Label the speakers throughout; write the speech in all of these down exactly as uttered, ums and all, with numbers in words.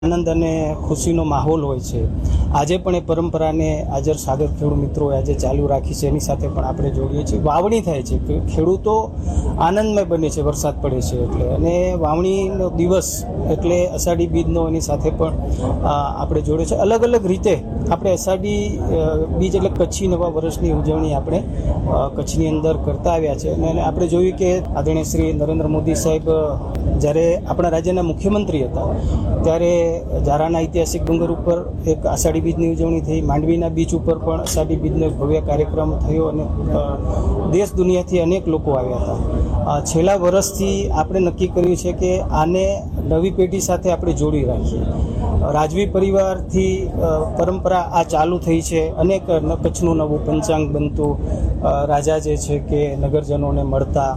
Speaker 1: આનંદ અને ખુશીનો માહોલ હોય છે। આજે પણ એ પરંપરાને હાજર સાગર ખેડૂત મિત્રોએ આજે ચાલુ રાખી છે। એની સાથે પણ આપણે જોડીએ છીએ। વાવણી થાય છે કે ખેડૂતો આનંદમય બને છે વરસાદ પડે છે એટલે, અને વાવણીનો દિવસ એટલે અષાઢી બીજનો એની સાથે પણ આપણે જોડે છે। અલગ અલગ રીતે આપણે અષાઢી બીજ એટલે કચ્છી નવા વર્ષની ઉજવણી આપણે કચ્છની અંદર કરતા આવ્યા છે। અને આપણે જોયું કે આદરણીય શ્રી નરેન્દ્ર મોદી સાહેબ જ્યારે આપણા રાજ્યના મુખ્યમંત્રી હતા ત્યારે ઝારાના ઐતિહાસિક ડુંગર ઉપર એક આષાઢી બીજની ઉજવણી થઈ। માંડવીના બીચ ઉપર પણ આષાઢી બીજનો એક ભવ્ય કાર્યક્રમ થયો અને દેશ દુનિયાથી અનેક લોકો આવ્યા હતા। છેલ્લા વર્ષથી આપણે નક્કી કર્યું છે કે આને નવી પેઢી સાથે આપણે જોડી રાખીએ। રાજવી પરિવારથી પરંપરા આ ચાલુ થઈ છે। અનેક કચ્છનું નવું પંચાંગ બનતું, રાજા જે છે કે નગરજનોને મળતા,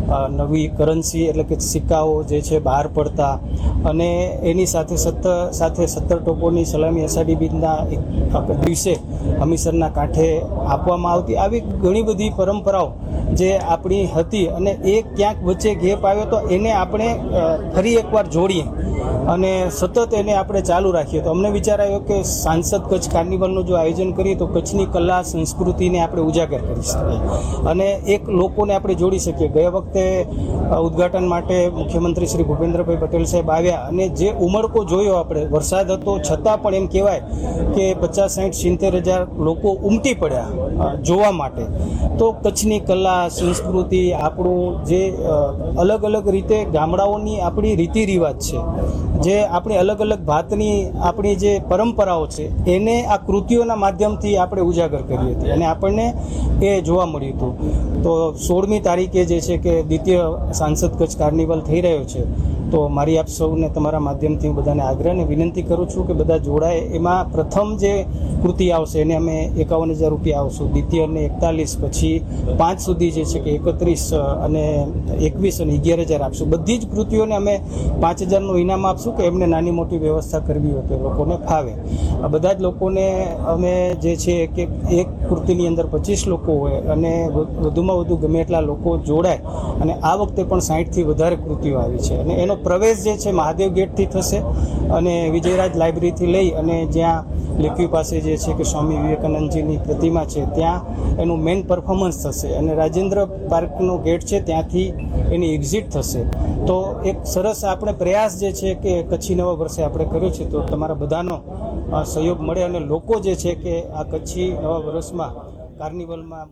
Speaker 1: નવી કરન્સી એટલે કે સિક્કાઓ જે છે બહાર પડતા, અને એની સાથે સત્તર સાથે સત્તર ટોપોની સલામી અષાઢી બીજના દિવસે હમીસરના કાંઠે આપવામાં આવતી। આવી ઘણી બધી પરંપરાઓ જે આપણી હતી અને એ ક્યાંક વચ્ચે ગેપ આવ્યો તો એને આપણે ફરી એકવાર જોડીએ અને સતત એને આપણે ચાલુ રાખીએ। તો અમને વિચાર આવ્યો કે સાંસદ કચ્છ કાર્નિવલનું જો આયોજન કરીએ તો કચ્છની કલા સંસ્કૃતિને આપણે ઉજાગર કરી શકીએ અને એક લોકોને આપણે જોડી શકીએ। ગયા વખતે ઉદ્ઘાટન માટે મુખ્યમંત્રી શ્રી ભૂપેન્દ્રભાઈ પટેલ સાહેબ આવ્યા અને જે ઉમળકો જોયો આપણે, વરસાદ હતો છતાં પણ એમ કહેવાય કે પચાસ સાઠ સિત્તેર હજાર લોકો ઉમટી પડ્યા જોવા માટે। તો કચ્છની કલા સંસ્કૃતિ, આપણું જે અલગ અલગ રીતે ગામડાઓની આપણી રીતિ રિવાજ છે, જે આપણી અલગ અલગ ભાતની આપણી જે પરંપરાઓ છે, એને આ કૃતિઓના માધ્યમથી આપણે ઉજાગર કરી હતી અને આપણને એ જોવા મળ્યું હતું। તો સોળમી તારીખે જે છે કે દ્વિતીય સાંસદ કચ્છ કાર્નિવલ થઈ રહ્યો છે। તો મારી આપ સૌને તમારા માધ્યમથી હું બધાને આગ્રહ અને વિનંતી કરું છું કે બધા જોડાય। એમાં પ્રથમ જે કૃતિ આવશે એને અમે એકાવન હજાર રૂપિયા આવશું, દ્વિતીયને એકતાલીસ, પછી પાંચ સુધી જે છે કે એકત્રીસ અને એકવીસ અને અગિયાર હજાર આપશું। બધી જ કૃતિઓને અમે પાંચ હજારનું ઇનામ આપશું કે એમને નાની મોટી વ્યવસ્થા કરવી હોય તો લોકોને ફાવે। બધા જ લોકોને અમે જે છે કે એક કૃતિની અંદર પચીસ લોકો હોય અને વધુમાં વધુ ગમે એટલા લોકો જોડાય, અને આ વખતે પણ સાઠથી વધારે કૃતિઓ આવી છે અને એનો પ્રવેશ જે છે મહાદેવ ગેટથી થશે અને વિજયરાજ લાઇબ્રેરીથી લઈ અને જ્યાં લેખ્યુ પાસે જે છે કે સ્વામી વિવેકાનંદજીની પ્રતિમા છે ત્યાં એનું મેઇન પરફોર્મન્સ થશે અને રાજેન્દ્ર પાર્કનો ગેટ છે ત્યાંથી એની એક્ઝિટ થશે। તો એક સરસ આપણે પ્રયાસ જે છે કે કચ્છી નવા વર્ષે આપણે કર્યો છે। તો તમારા બધાનો સહયોગ મળે અને લોકો જે છે કે આ કચ્છી નવા વર્ષમાં કાર્નિવલમાં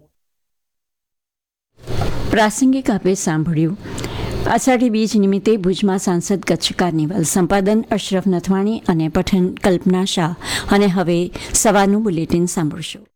Speaker 2: પ્રાસંગિક આપે સાંભળ્યું અષાઢી બીજ નિમિત્તે ભુજમાં સાંસદ કચ્છ કાર્નિવલ। સંપાદન અશરફ નથવાણી અને પઠન કલ્પના શાહ। અને હવે સવારનું બુલેટિન સાંભળશો।